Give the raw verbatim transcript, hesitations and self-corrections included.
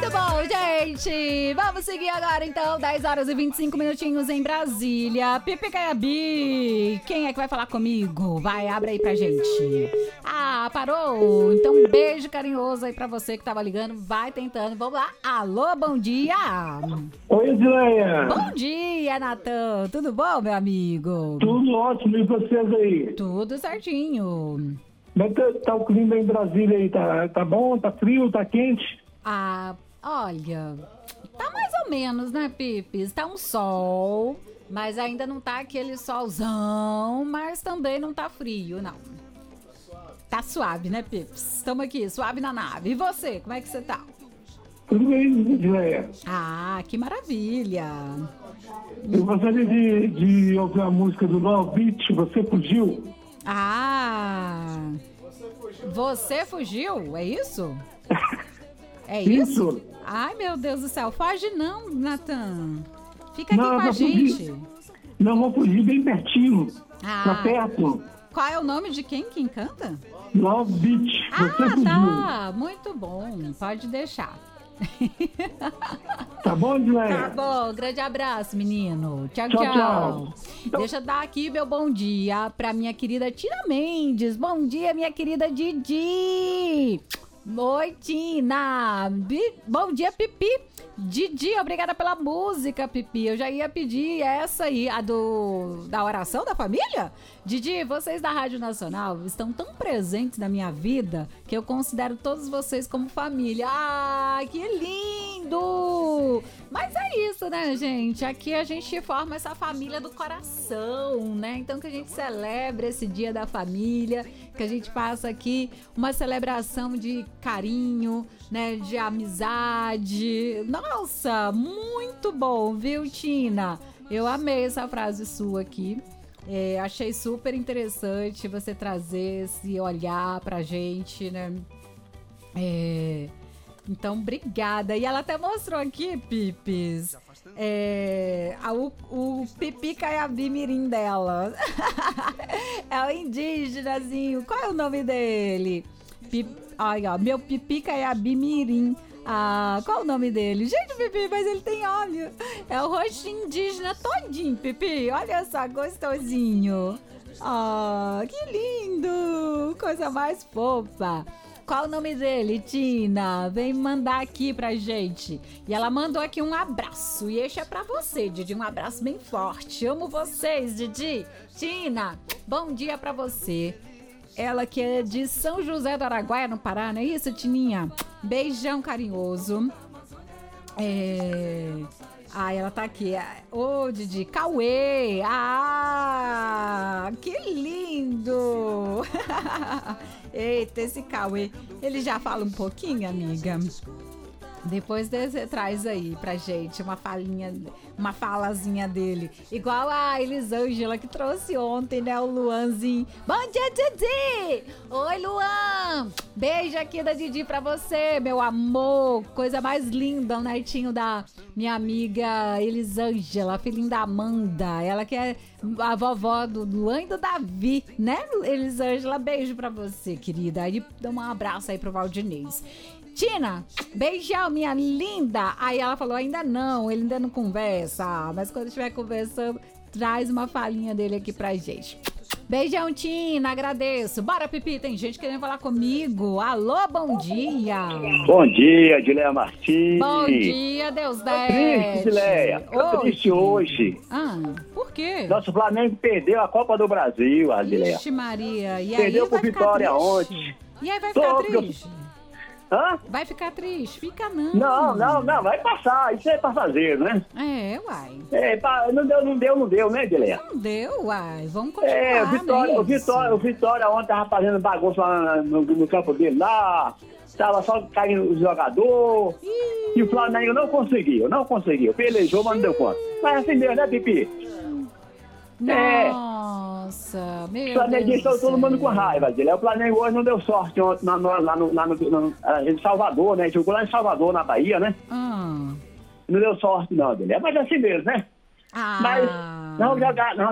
Muito bom, gente. Vamos seguir agora, então. dez horas e vinte e cinco minutinhos em Brasília. Pipi Caiabi. Quem é que vai falar comigo? Vai, abre aí pra gente. Ah, parou? Então, um beijo carinhoso aí pra você que tava ligando. Vai tentando. Vamos lá. Alô, bom dia. Oi, Edleia. Bom dia, Natan. Tudo bom, meu amigo? Tudo ótimo. E vocês aí? Tudo certinho. Como é que tá o clima em Brasília aí? Tá, tá bom? Tá frio? Tá quente? Ah, olha, tá mais ou menos, né, Pipis? Tá um sol, mas ainda não tá aquele solzão, mas também não tá frio, não. Tá suave, né, Pipis? Estamos aqui, suave na nave. E você, como é que você tá? Tudo bem, Edleia. Ah, que maravilha. Eu gostaria de, de ouvir a música do Love Beach, Você Fugiu. Ah, você fugiu? É isso? É isso? Isso. Ai, meu Deus do céu. Foge não, Natan. Fica aqui Não, com a eu vou gente. fugir. Não, vou fugir bem pertinho. Ah. Tá perto. Qual é o nome de quem que canta? Love Beach, Você Ah, Fugiu. tá. Muito bom. Pode deixar. Tá bom, Edleia? Tá bom. Grande abraço, menino. Tchau, Tchau, tchau. tchau. Deixa eu dar aqui meu bom dia pra minha querida Tina Mendes. Bom dia, minha querida Didi. Oi, Tina. Bi- Bom dia, Pipi. Didi, obrigada pela música, Pipi. Eu já ia pedir essa aí, a do da oração da família. Didi, vocês da Rádio Nacional estão tão presentes na minha vida que eu considero todos vocês como família. Ah, que lindo! Mas é isso, né, gente? Aqui a gente forma essa família do coração, né? Então que a gente celebre esse dia da família, que a gente faça aqui uma celebração de carinho, né, de amizade. Nossa, muito bom, viu, Tina? Eu amei essa frase sua aqui. É, achei super interessante você trazer esse olhar pra gente, né? É, então, obrigada. E ela até mostrou aqui, Pipis, é, a, o, o Pipi Caiabi Mirim dela. É o indígenazinho. Qual é o nome dele? Pip, ai, ó, meu Pipi Caiabi Mirim. Ah, qual o nome dele? Gente, Pipi, mas ele tem olho. É o rostinho indígena todinho, Pipi. Olha só, gostosinho. Ah, que lindo. Coisa mais fofa. Qual o nome dele, Tina? Vem mandar aqui pra gente. E ela mandou aqui um abraço. E este é pra você, Didi. Um abraço bem forte. Amo vocês, Didi. Tina, bom dia pra você. Ela que é de São José do Araguaia, no Pará, não é isso, Tininha? Beijão carinhoso. É... Ah, ela tá aqui. Ô, oh, Didi, Cauê. Ah, que lindo. Eita, esse Cauê. Ele já fala um pouquinho, amiga? Depois você traz aí pra gente uma falinha, uma falazinha dele. Igual a Elisângela que trouxe ontem, né? O Luanzinho. Bom dia, Didi! Oi, Luan! Beijo aqui da Didi pra você, meu amor. Coisa mais linda, o netinho da minha amiga Elisângela, filhinha da Amanda. Ela que é a vovó do Luan e do Davi, né, Elisângela? Beijo pra você, querida. Aí dá um abraço aí pro Valdinês. Tina, beijão, minha linda. Aí ela falou, ainda não, ele ainda não conversa. Mas quando estiver conversando, traz uma falinha dele aqui pra gente. Beijão, Tina, agradeço. Bora, Pipi, tem gente querendo falar comigo. Alô, bom dia. Bom dia, Dileia Martins. Bom dia, Deus dete. Triste, Dileia. Tô triste hoje. Ah, por quê? Nosso Flamengo perdeu a Copa do Brasil, a Dileia. Ixi, Maria. E Perdeu aí por vai ficar Vitória triste? ontem. E aí vai ficar Tô, triste? Hã? Vai ficar triste? Fica não. Não, não, não, vai passar. Isso é pra fazer, né? É, uai. É, pá, não deu, não deu, não deu, né, Dileia? Não deu, uai. Vamos continuar, É, o Vitória, né? o Vitória, o Vitória ontem tava fazendo bagunça lá no, no campo dele lá. Tava só caindo o jogador. Ih. E o Flamengo não conseguiu, não conseguiu. Pelejou, mas não deu conta. Mas assim mesmo, né, Pipi? É. Nossa, meu O Flamengo Deus está do todo mundo céu. com raiva dele. O Flamengo hoje não deu sorte ontem na- na- lá, no, lá no, no- em Salvador, né? Jogou lá em Salvador, na Bahia, né? Ah. Não deu sorte não, dele. Mas assim mesmo, né? Ah. Mas não jogar, não